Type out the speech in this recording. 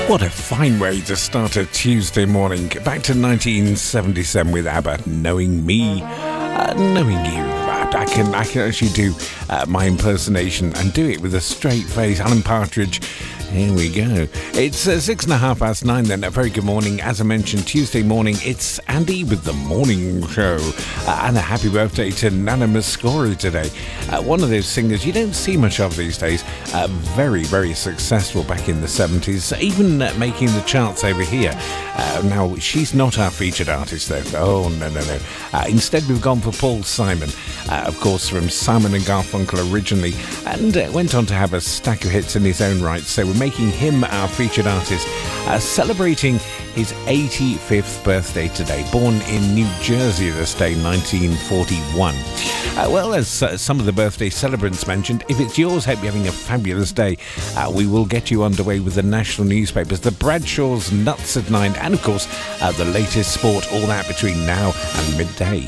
What a fine way to start a Tuesday morning. Back to 1977 with ABBA, Knowing Me, Knowing You. I can actually do my impersonation and do it with a straight face. Alan Partridge. Here we go. It's 9:06 then. A very good morning. As I mentioned, Tuesday morning, it's Andy with the Morning Show. And a happy birthday to Nana Muscori today. One of those singers you don't see much of these days. Very, very successful back in the 70s, even making the charts over here. Now, she's not our featured artist, though. Oh, no. Instead, we've gone for Paul Simon, of course, from Simon and Garfunkel originally, and went on to have a stack of hits in his own right. So we're making him our featured artist, celebrating his 85th birthday today. Born in New Jersey this day, 1941. Well, as some of the birthday celebrants mentioned, if it's yours, hope you're having a fabulous day. We will get you underway with the national newspapers, the Bradshaw's Nuts at 9, and of course, the latest sport, all that between now and midday.